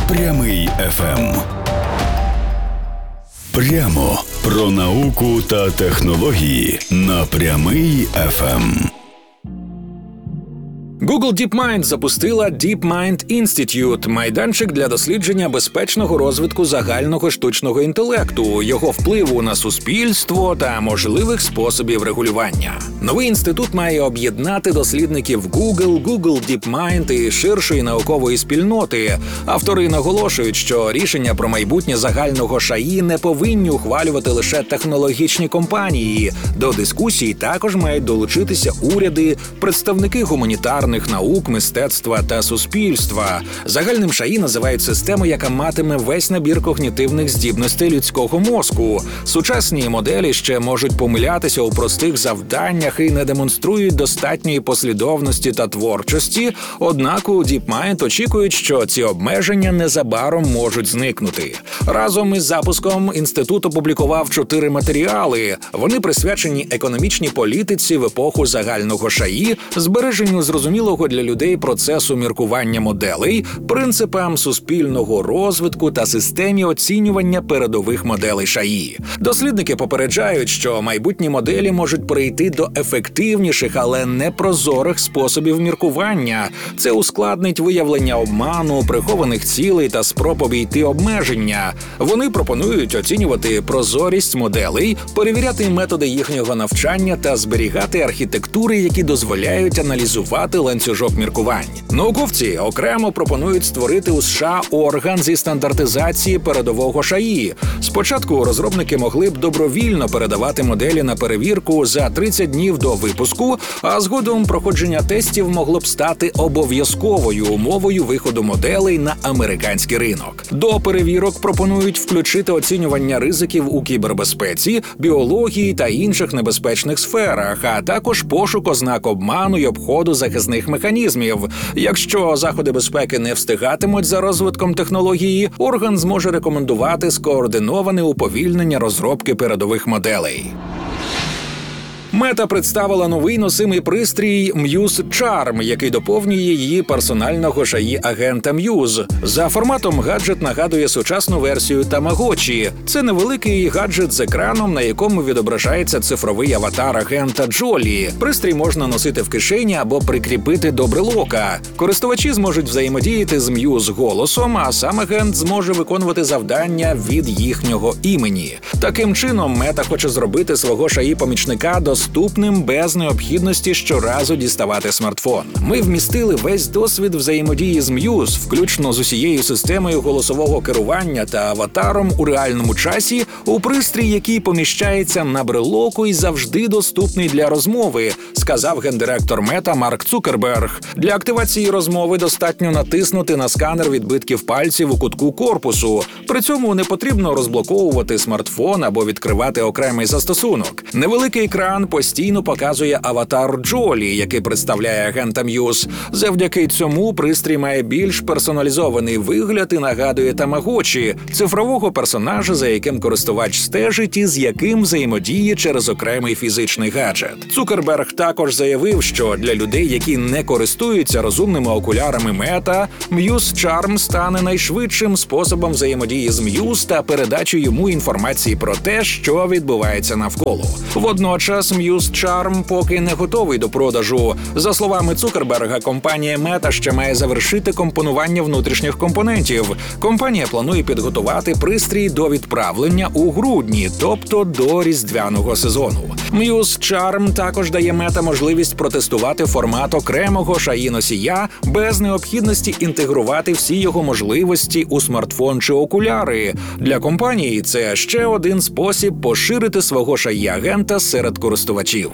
Прямий FM. Прямо про науку та технології на Прямий FM. Google DeepMind запустила DeepMind Institute – майданчик для дослідження безпечного розвитку загального штучного інтелекту, його впливу на суспільство та можливих способів регулювання. Новий інститут має об'єднати дослідників Google DeepMind і ширшої наукової спільноти. Автори наголошують, що рішення про майбутнє загального ШАІ не повинні ухвалювати лише технологічні компанії. До дискусій також мають долучитися уряди, представники гуманітарних наук, мистецтва та суспільства. Загальним ШАІ називають систему, яка матиме весь набір когнітивних здібностей людського мозку. Сучасні моделі ще можуть помилятися у простих завданнях і не демонструють достатньої послідовності та творчості, однак у DeepMind очікують, що ці обмеження незабаром можуть зникнути. Разом із запуском інститут опублікував 4 матеріали. Вони присвячені економічній політиці в епоху загального ШАІ, збереженню зрозумілого для людей процесу міркування моделей, принципам суспільного розвитку та системі оцінювання передових моделей ШАІ. Дослідники попереджають, що майбутні моделі можуть перейти до ефективніших, але непрозорих способів міркування. Це ускладнить виявлення обману, прихованих цілей та спроб обійти обмеження. Вони пропонують оцінювати прозорість моделей, перевіряти методи їхнього навчання та зберігати архітектури, які дозволяють аналізувати ланцюжок міркувань. Науковці окремо пропонують створити у США орган зі стандартизації передового ШАІ. Спочатку розробники могли б добровільно передавати моделі на перевірку за 30 днів до випуску, а згодом проходження тестів могло б стати обов'язковою умовою виходу моделей на американський ринок. До перевірок пропонують включити оцінювання ризиків у кібербезпеці, біології та інших небезпечних сферах, а також пошук ознак обману й обходу захисних механізмів. Якщо заходи безпеки не встигатимуть за розвитком технології, орган зможе рекомендувати скоординоване уповільнення розробки передових моделей. Мета представила новий носимий пристрій Muse Charm, який доповнює її персонального ШАІ-агента Muse. За форматом гаджет нагадує сучасну версію Тамагочі. Це невеликий гаджет з екраном, на якому відображається цифровий аватар агента Джолі. Пристрій можна носити в кишені або прикріпити до брелока. Користувачі зможуть взаємодіяти з Muse голосом, а сам агент зможе виконувати завдання від їхнього імені. Таким чином, Мета хоче зробити свого ШАІ-помічника доступним без необхідності щоразу діставати смартфон. Ми вмістили весь досвід взаємодії з Muse, включно з усією системою голосового керування та аватаром у реальному часі, у пристрій, який поміщається на брелоку і завжди доступний для розмови, сказав гендиректор Мета Марк Цукерберг. Для активації розмови достатньо натиснути на сканер відбитків пальців у кутку корпусу. При цьому не потрібно розблоковувати смартфон або відкривати окремий застосунок. Невеликий екран постійно показує аватар Джолі, який представляє агента Muse. Завдяки цьому пристрій має більш персоналізований вигляд і нагадує Тамагочі – цифрового персонажа, за яким користувач стежить і з яким взаємодіє через окремий фізичний гаджет. Цукерберг також заявив, що для людей, які не користуються розумними окулярами Мета, Muse Charm стане найшвидшим способом взаємодії з Muse та передачі йому інформації про те, що відбувається навколо. Водночас Muse Charm поки не готовий до продажу. За словами Цукерберга, компанія Meta ще має завершити компонування внутрішніх компонентів. Компанія планує підготувати пристрій до відправлення у грудні, тобто до різдвяного сезону. Muse Charm також дає Meta можливість протестувати формат окремого ШАІ-носія без необхідності інтегрувати всі його можливості у смартфон чи окуляри. Для компанії це ще один спосіб поширити свого ШАІ-агента серед користувачів.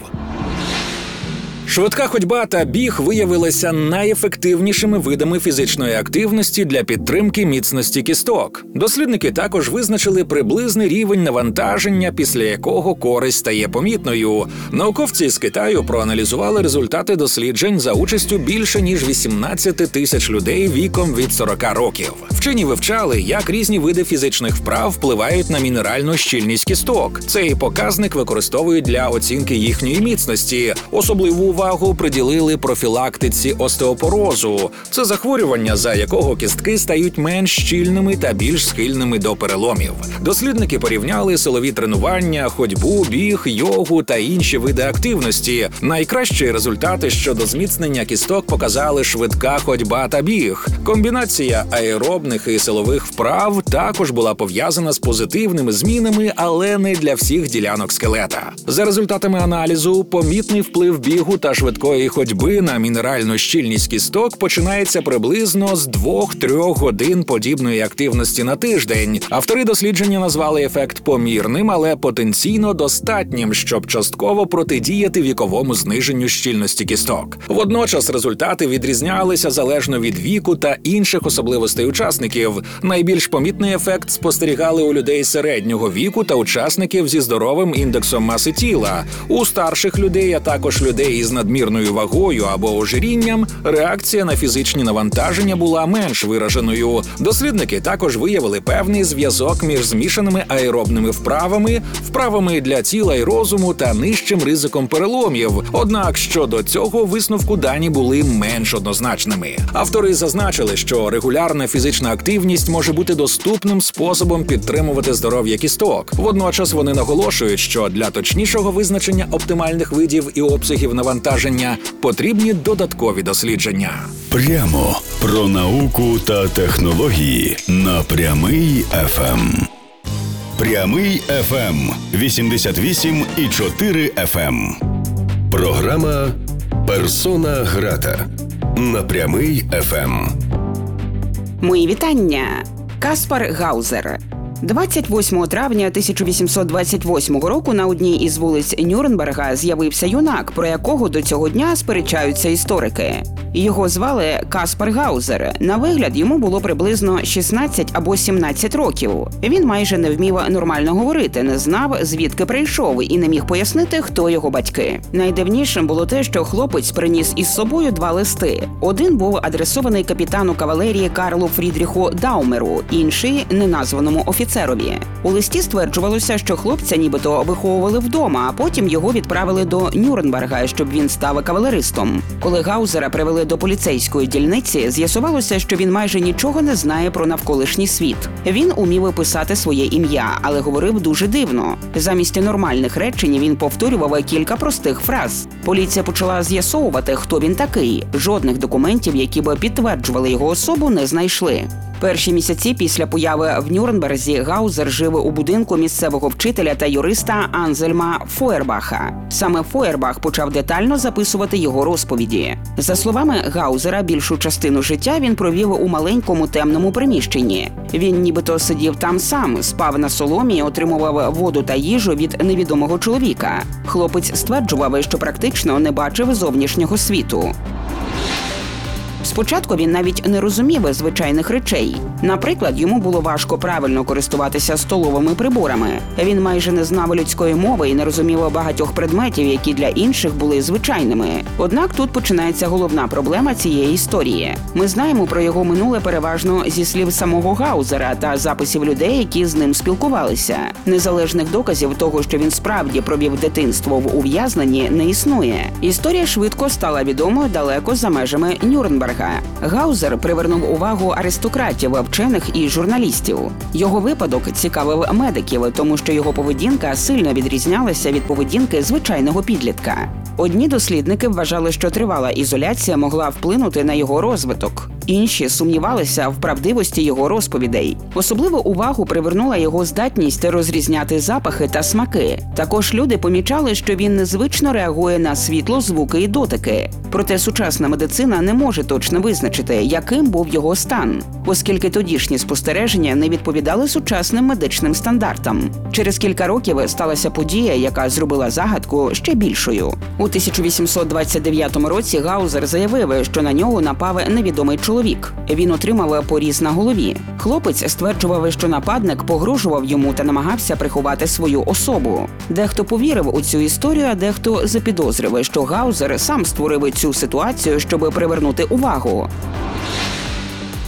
Швидка ходьба та біг виявилися найефективнішими видами фізичної активності для підтримки міцності кісток. Дослідники також визначили приблизний рівень навантаження, після якого користь стає помітною. Науковці з Китаю проаналізували результати досліджень за участю більше ніж 18 тисяч людей віком від 40 років. Вчені вивчали, як різні види фізичних вправ впливають на мінеральну щільність кісток. Цей показник використовують для оцінки їхньої міцності. Особливу увагу увагу приділили профілактиці остеопорозу. Це захворювання, за якого кістки стають менш щільними та більш схильними до переломів. Дослідники порівняли силові тренування, ходьбу, біг, йогу та інші види активності. Найкращі результати щодо зміцнення кісток показали швидка ходьба та біг. Комбінація аеробних і силових вправ також була пов'язана з позитивними змінами, але не для всіх ділянок скелета. За результатами аналізу, помітний вплив бігу та швидкої ходьби на мінеральну щільність кісток починається приблизно з 2-3 годин подібної активності на тиждень. Автори дослідження назвали ефект помірним, але потенційно достатнім, щоб частково протидіяти віковому зниженню щільності кісток. Водночас результати відрізнялися залежно від віку та інших особливостей учасників. Найбільш помітний ефект спостерігали у людей середнього віку та учасників зі здоровим індексом маси тіла. У старших людей, а також людей із надмірною вагою або ожирінням, реакція на фізичні навантаження була менш вираженою. Дослідники також виявили певний зв'язок між змішаними аеробними вправами для тіла і розуму та нижчим ризиком переломів. Однак щодо цього висновку дані були менш однозначними. Автори зазначили, що регулярна фізична активність може бути доступним способом підтримувати здоров'я кісток. Водночас вони наголошують, що для точнішого визначення оптимальних видів і обсягів навантаження потрібні додаткові дослідження. Прямо про науку та технології на Прямий ФМ. Прямий ФМ 88,4 FM. Програма «Персона грата» на Прямий ФМ. Мої вітання! Каспар Гаузер. 28 травня 1828 року на одній із вулиць Нюрнберга з'явився юнак, про якого до цього дня сперечаються історики. Його звали Каспар Гаузер. На вигляд йому було приблизно 16 або 17 років. Він майже не вмів нормально говорити, не знав, звідки прийшов і не міг пояснити, хто його батьки. Найдивнішим було те, що хлопець приніс із собою 2 листи. Один був адресований капітану кавалерії Карлу Фрідріху Даумеру, інший – неназваному офіцерові. У листі стверджувалося, що хлопця нібито виховували вдома, а потім його відправили до Нюрнберга, щоб він став кавалеристом. Коли Гаузера привели до поліцейської дільниці, з'ясувалося, що він майже нічого не знає про навколишній світ. Він умів писати своє ім'я, але говорив дуже дивно. Замість нормальних речень він повторював кілька простих фраз. Поліція почала з'ясовувати, хто він такий. Жодних документів, які б підтверджували його особу, не знайшли. Перші місяці після появи в Нюрнберзі Гаузер жив у будинку місцевого вчителя та юриста Анзельма Фойербаха. Саме Фойербах почав детально записувати його розповіді. За словами Гаузера, більшу частину життя він провів у маленькому темному приміщенні. Він нібито сидів там сам, спав на соломі, отримував воду та їжу від невідомого чоловіка. Хлопець стверджував, що практично не бачив зовнішнього світу. Спочатку він навіть не розумів звичайних речей. Наприклад, йому було важко правильно користуватися столовими приборами. Він майже не знав людської мови і не розумів багатьох предметів, які для інших були звичайними. Однак тут починається головна проблема цієї історії. Ми знаємо про його минуле переважно зі слів самого Гаузера та записів людей, які з ним спілкувалися. Незалежних доказів того, що він справді провів дитинство в ув'язненні, не існує. Історія швидко стала відомою далеко за межами Нюрнберга. Гаузер привернув увагу аристократів, вчених і журналістів. Його випадок цікавив медиків, тому що його поведінка сильно відрізнялася від поведінки звичайного підлітка. Одні дослідники вважали, що тривала ізоляція могла вплинути на його розвиток. Інші сумнівалися в правдивості його розповідей. Особливу увагу привернула його здатність розрізняти запахи та смаки. Також люди помічали, що він незвично реагує на світло, звуки і дотики. Проте сучасна медицина не може точно визначити, яким був його стан, оскільки тодішні спостереження не відповідали сучасним медичним стандартам. Через кілька років сталася подія, яка зробила загадку ще більшою. У 1829 році Гаузер заявив, що на нього напав невідомий чоловік. Він отримав поріз на голові. Хлопець стверджував, що нападник погрожував йому та намагався приховати свою особу. Дехто повірив у цю історію, а дехто запідозрив, що Гаузер сам створив цю ситуацію, щоб привернути увагу.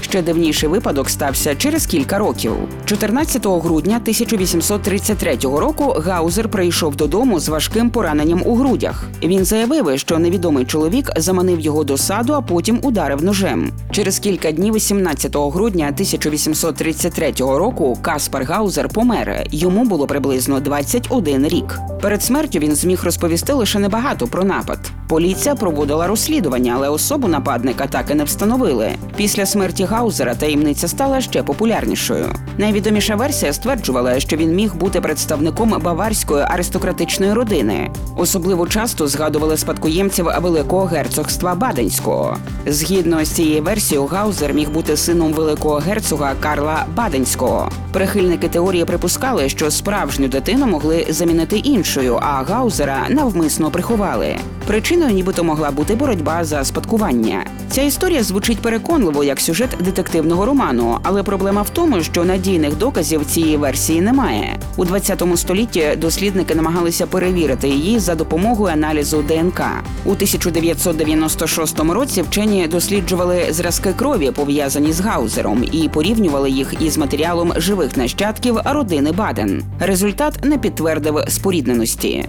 Ще дивніший випадок стався через кілька років. 14 грудня 1833 року Гаузер прийшов додому з важким пораненням у грудях. Він заявив, що невідомий чоловік заманив його до саду, а потім ударив ножем. Через кілька днів 17 грудня 1833 року Каспар Гаузер помер. Йому було приблизно 21 рік. Перед смертю він зміг розповісти лише небагато про напад. Поліція проводила розслідування, але особу нападника так і не встановили. Після смерті Гаузера таємниця стала ще популярнішою. Найвідоміша версія стверджувала, що він міг бути представником баварської аристократичної родини. Особливо часто згадували спадкоємців Великого герцогства Баденського. Згідно з цією версією, Гаузер міг бути сином великого герцога Карла Баденського. Прихильники теорії припускали, що справжню дитину могли замінити іншою, а Гаузера навмисно приховали. Причиною нібито могла бути боротьба за спадкування. Ця історія звучить переконливо, як сюжет детективного роману, але проблема в тому, що надійних доказів цієї версії немає. У 20 столітті дослідники намагалися перевірити її за допомогою аналізу ДНК. У 1996 році вчені досліджували зразки крові, пов'язані з Гаузером, і порівнювали їх із матеріалом живих нащадків родини Баден. Результат не підтвердив спорідненості.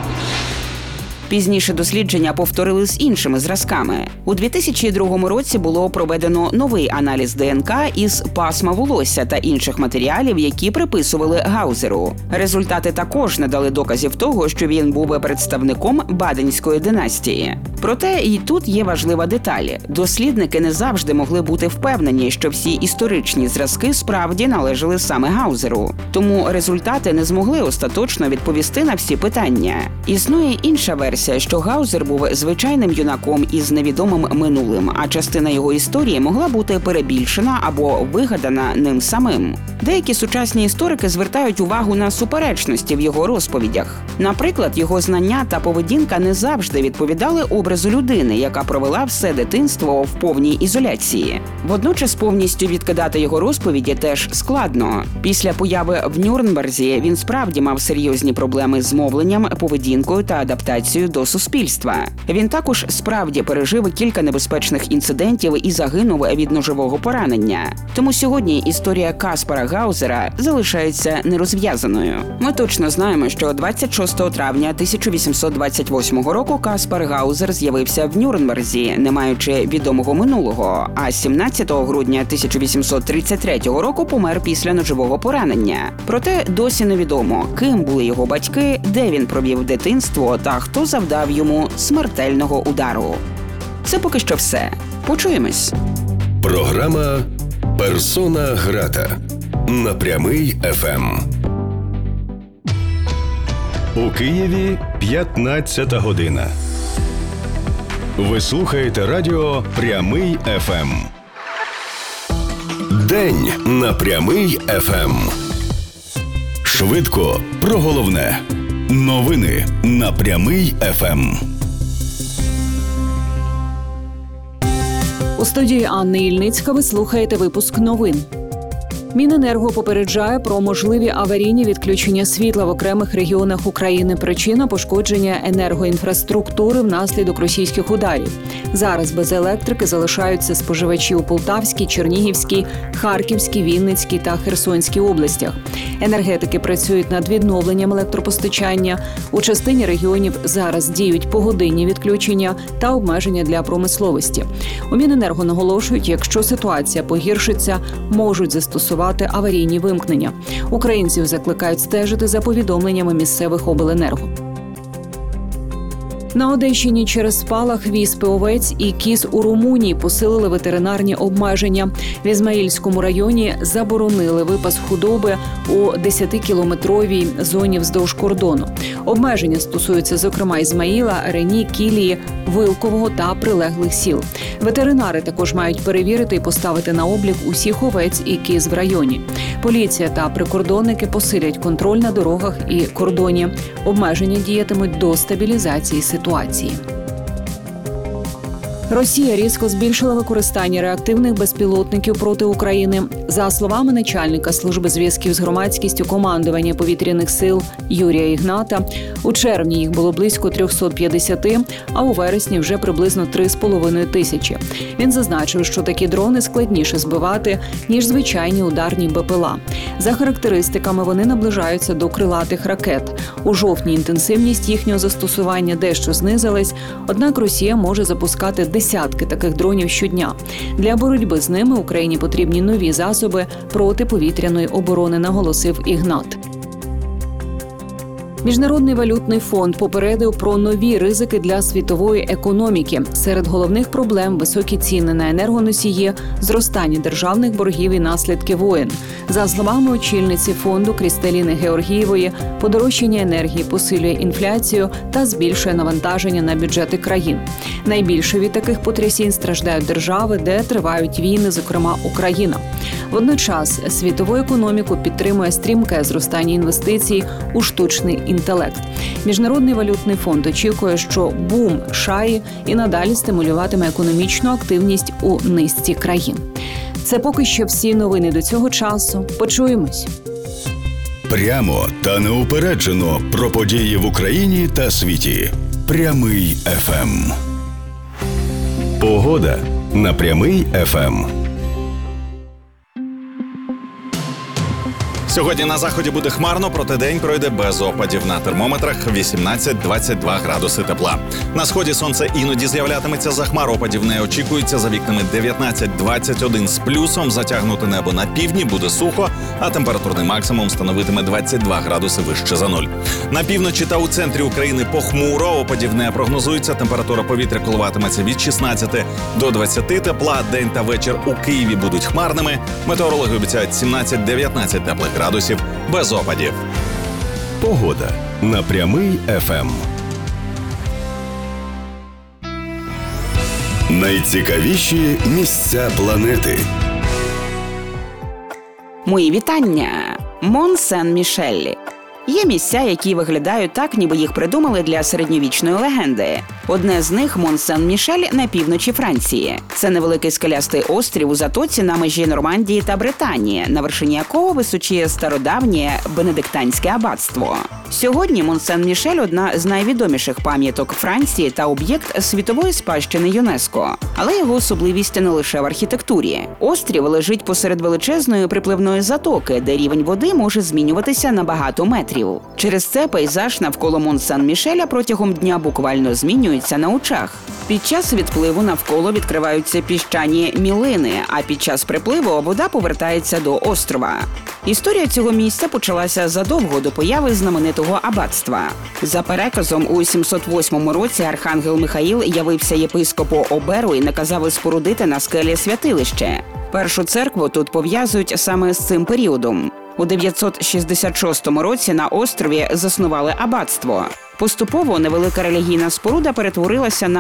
Пізніше дослідження повторили з іншими зразками. У 2002 році було проведено новий аналіз ДНК із пасма волосся та інших матеріалів, які приписували Гаузеру. Результати також не дали доказів того, що він був представником Баденської династії. Проте і тут є важлива деталь. Дослідники не завжди могли бути впевнені, що всі історичні зразки справді належали саме Гаузеру. Тому результати не змогли остаточно відповісти на всі питання. Існує інша версія, що Гаузер був звичайним юнаком із невідомим минулим, а частина його історії могла бути перебільшена або вигадана ним самим. Деякі сучасні історики звертають увагу на суперечності в його розповідях. Наприклад, його знання та поведінка не завжди відповідали образу людини, яка провела все дитинство в повній ізоляції. Водночас повністю відкидати його розповіді теж складно. Після появи в Нюрнберзі він справді мав серйозні проблеми з мовленням, поведінкою та адаптацією до суспільства. Він також справді пережив кілька небезпечних інцидентів і загинув від ножового поранення. Тому сьогодні історія Каспара Гаузера залишається нерозв'язаною. Ми точно знаємо, що 26 травня 1828 року Каспар Гаузер з'явився в Нюрнберзі, не маючи відомого минулого, а 17 грудня 1833 року помер після ножового поранення. Проте досі невідомо, ким були його батьки, де він провів дитинство та хто завдав йому смертельного удару. Це поки що все. Почуємось. Програма «Персона грата» на Прямий ФМ. У Києві 15 година. Ви слухаєте радіо «Прямий ФМ». День на Прямий ФМ. Швидко про головне. Новини на Прямий ФМ. У студії Анни Ільницька ви слухаєте випуск новин. Міненерго попереджає про можливі аварійні відключення світла в окремих регіонах України. Причина – пошкодження енергоінфраструктури внаслідок російських ударів. Зараз без електрики залишаються споживачі у Полтавській, Чернігівській, Харківській, Вінницькій та Херсонській областях. Енергетики працюють над відновленням електропостачання. У частині регіонів зараз діють погодинні відключення та обмеження для промисловості. У Міненерго наголошують, якщо ситуація погіршиться, можуть застосувати аварійні вимкнення. Українців закликають стежити за повідомленнями місцевих обленерго. На Одещині через спалах віспи овець і кіз у Румунії посилили ветеринарні обмеження. В Ізмаїльському районі заборонили випас худоби у 10-кілометровій зоні вздовж кордону. Обмеження стосуються, зокрема, Ізмаїла, Рені, Кілії, Вилкового та прилеглих сіл. Ветеринари також мають перевірити і поставити на облік усіх овець і кіз в районі. Поліція та прикордонники посилять контроль на дорогах і кордоні. Обмеження діятимуть до стабілізації ситуації. Росія різко збільшила використання реактивних безпілотників проти України. За словами начальника служби зв'язків з громадськістю командування повітряних сил Юрія Ігната, у червні їх було близько 350, а у вересні вже приблизно 3,5 тисячі. Він зазначив, що такі дрони складніше збивати, ніж звичайні ударні БПЛА. За характеристиками вони наближаються до крилатих ракет. У жовтні інтенсивність їхнього застосування дещо знизилась, однак Росія може запускати десятки таких дронів щодня. Для боротьби з ними Україні потрібні нові засоби протиповітряної оборони, наголосив Ігнат. Міжнародний валютний фонд попередив про нові ризики для світової економіки. Серед головних проблем – високі ціни на енергоносії, зростання державних боргів і наслідки воєн. За словами очільниці фонду Крісталіни Георгієвої, подорожчання енергії посилює інфляцію та збільшує навантаження на бюджети країн. Найбільше від таких потрясінь страждають держави, де тривають війни, зокрема Україна. Водночас світову економіку підтримує стрімке зростання інвестицій у штучний інтелект. Міжнародний валютний фонд очікує, що бум шаї і надалі стимулюватиме економічну активність у низці країн. Це поки що всі новини до цього часу. Почуємось. Прямо та неупереджено про події в Україні та світі. Прямий ФМ. Погода на Прямий ФМ. Сьогодні на заході буде хмарно, проте день пройде без опадів. На термометрах 18-22 градуси тепла. На сході сонце іноді з'являтиметься, за хмар опадів не очікується. За вікнами 19-21 з плюсом. Затягнуте небо на півдні, буде сухо, а температурний максимум становитиме 22 градуси вище за нуль. На півночі та у центрі України похмуро, опадів не прогнозується. Температура повітря коливатиметься від 16 до 20 тепла. День та вечір у Києві будуть хмарними. Метеорологи обіцяють 17-19 теплих градусів без опадів. Погода на Прямий ФМ. Найцікавіші місця планети. Мої вітання! Мон-Сен-Мішель. Є місця, які виглядають так, ніби їх придумали для середньовічної легенди. Одне з них – Мон-Сен-Мішель на півночі Франції. Це невеликий скелястий острів у затоці на межі Нормандії та Британії, на вершині якого височіє стародавнє бенедиктанське аббатство. Сьогодні Мон-Сен-Мішель – одна з найвідоміших пам'яток Франції та об'єкт світової спадщини ЮНЕСКО. Але його особливість не лише в архітектурі. Острів лежить посеред величезної припливної затоки, де рівень води може змінюватися на багато метрів. Через це пейзаж навколо Мон-Сен-Мішеля протягом дня буквально змінюється на очах. Під час відпливу навколо відкриваються піщані мілини, а під час припливу вода повертається до острова. Історія цього місця почалася задовго до появи знаменитого аббатства. За переказом, у 708 році архангел Михаїл явився єпископу Оберу і наказав спорудити на скелі святилище. Першу церкву тут пов'язують саме з цим періодом. У 966 році на острові заснували аббатство. Поступово невелика релігійна споруда перетворилася на